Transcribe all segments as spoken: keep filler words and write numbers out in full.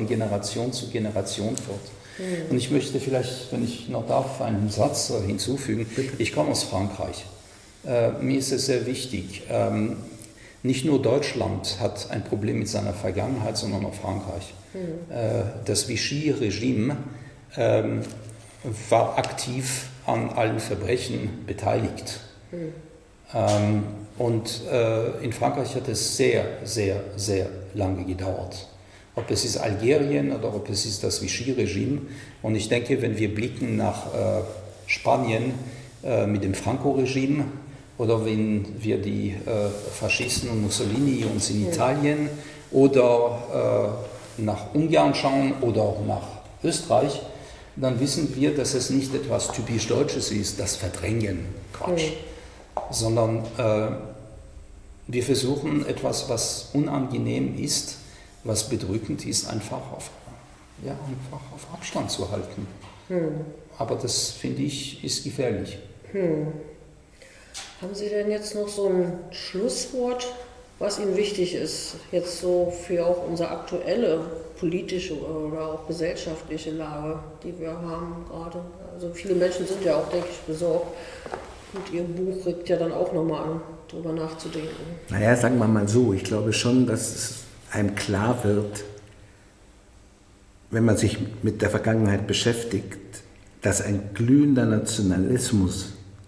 von Generation zu Generation fort. Mhm. Und ich möchte vielleicht, wenn ich noch darf, einen Satz hinzufügen. Bitte. Ich komme aus Frankreich. Äh, mir ist es sehr wichtig, ähm, nicht nur Deutschland hat ein Problem mit seiner Vergangenheit, sondern auch Frankreich. Mhm. Äh, das Vichy-Regime ähm, war aktiv an allen Verbrechen beteiligt. Mhm. Ähm, und äh, in Frankreich hat es sehr, sehr, sehr lange gedauert. Ob es ist Algerien oder ob es ist das Vichy-Regime. Und ich denke, wenn wir blicken nach äh, Spanien äh, mit dem Franco-Regime oder wenn wir die äh, Faschisten und Mussolini uns in Italien oder äh, nach Ungarn schauen oder auch nach Österreich, dann wissen wir, dass es nicht etwas typisch Deutsches ist, das Verdrängen, Quatsch, mhm. sondern äh, wir versuchen etwas, was unangenehm ist, was bedrückend ist, einfach auf, ja, einfach auf Abstand zu halten. Hm. Aber das, finde ich, ist gefährlich. Hm. Haben Sie denn jetzt noch so ein Schlusswort, was Ihnen wichtig ist, jetzt so für auch unsere aktuelle politische oder auch gesellschaftliche Lage, die wir haben gerade? Also viele Menschen sind ja auch, denke ich, besorgt. Und Ihr Buch regt ja dann auch nochmal an, darüber nachzudenken. Naja, sagen wir mal so, ich glaube schon, dass es einem klar wird, wenn man sich mit der Vergangenheit beschäftigt, dass ein glühender Nationalismus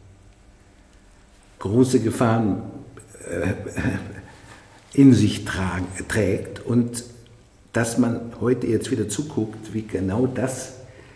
große Gefahren äh, in sich tragen, trägt und dass man heute jetzt wieder zuguckt, wie genau das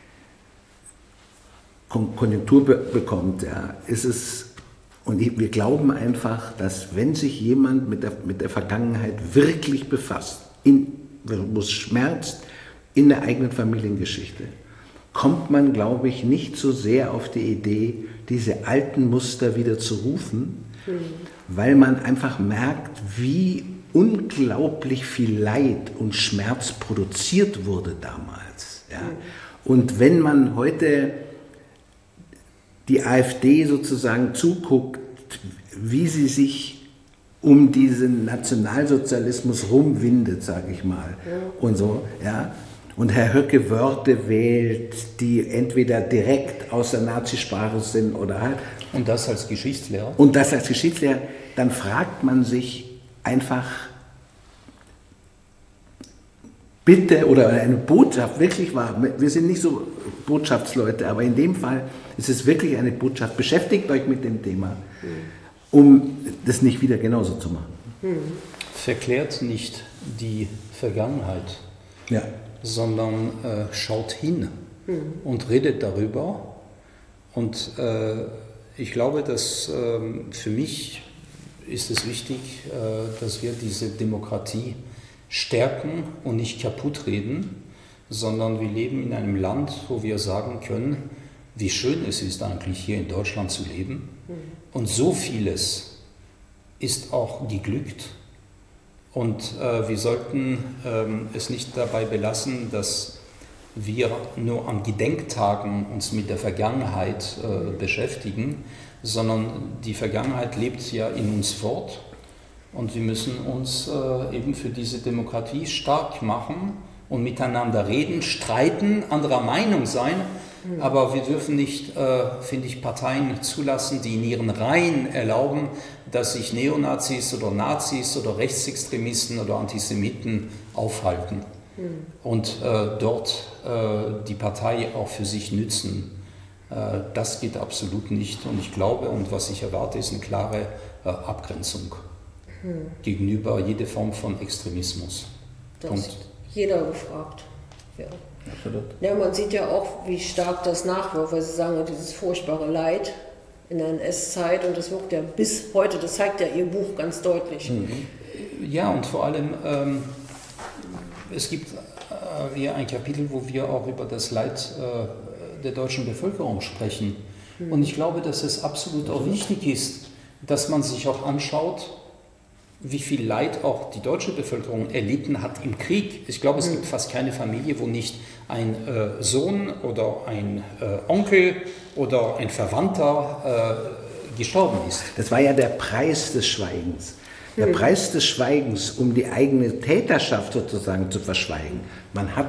Konjunktur be bekommt, ja, ist es. Und wir glauben einfach, dass wenn sich jemand mit der, mit der Vergangenheit wirklich befasst, in, wo es schmerzt, in der eigenen Familiengeschichte, kommt man, glaube ich, nicht so sehr auf die Idee, diese alten Muster wieder zu rufen, mhm. weil man einfach merkt, wie unglaublich viel Leid und Schmerz produziert wurde damals. Ja? Mhm. Und wenn man heute die AfD sozusagen zuguckt, wie sie sich um diesen Nationalsozialismus rumwindet, sage ich mal, ja. und so, ja, und Herr Höcke Wörter wählt, die entweder direkt aus der Nazisprache sind oder halt. Und das als Geschichtslehrer? Und das als Geschichtslehrer, dann fragt man sich einfach, bitte, oder eine Botschaft, wirklich wahr, wir sind nicht so Botschaftsleute, aber in dem Fall ist es wirklich eine Botschaft, beschäftigt euch mit dem Thema, um das nicht wieder genauso zu machen. Verklärt nicht die Vergangenheit, ja. sondern äh, schaut hin und redet darüber. Und äh, ich glaube, dass äh, für mich ist es wichtig, äh, dass wir diese Demokratie stärken und nicht kaputt reden, sondern wir leben in einem Land, wo wir sagen können, wie schön es ist eigentlich hier in Deutschland zu leben. Und so vieles ist auch geglückt. Und äh, wir sollten ähm, es nicht dabei belassen, dass wir nur an Gedenktagen uns mit der Vergangenheit äh, beschäftigen, sondern die Vergangenheit lebt ja in uns fort. Und wir müssen uns äh, eben für diese Demokratie stark machen und miteinander reden, streiten, anderer Meinung sein. Mhm. Aber wir dürfen nicht, äh, finde ich, Parteien zulassen, die in ihren Reihen erlauben, dass sich Neonazis oder Nazis oder Rechtsextremisten oder Antisemiten aufhalten. Mhm. Und äh, dort äh, die Partei auch für sich nützen. Äh, das geht absolut nicht. Und ich glaube, und was ich erwarte, ist eine klare äh, Abgrenzung. Hm. Gegenüber jede Form von Extremismus. Da Punkt. ist jeder gefragt. Ja. Ja, man sieht ja auch, wie stark das nachwirkt, weil Sie sagen, dieses furchtbare Leid in der N S-Zeit, und das wirkt ja bis heute, das zeigt ja Ihr Buch ganz deutlich. Mhm. Ja, und vor allem, ähm, es gibt äh, hier ein Kapitel, wo wir auch über das Leid äh, der deutschen Bevölkerung sprechen. Mhm. Und ich glaube, dass es absolut auch wichtig ist, dass man sich auch anschaut, wie viel Leid auch die deutsche Bevölkerung erlitten hat im Krieg. Ich glaube, es mhm. gibt fast keine Familie, wo nicht ein äh, Sohn oder ein äh, Onkel oder ein Verwandter äh, gestorben ist. Das war ja der Preis des Schweigens. Der mhm. Preis des Schweigens, um die eigene Täterschaft sozusagen zu verschweigen. Man hat